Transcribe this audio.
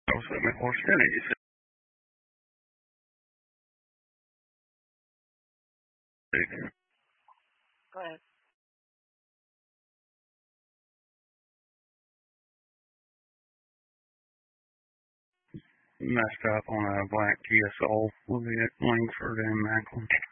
Cosa mejor se le dice. Go ahead. Messed up on a black TSO. Was it Langford and Macklin?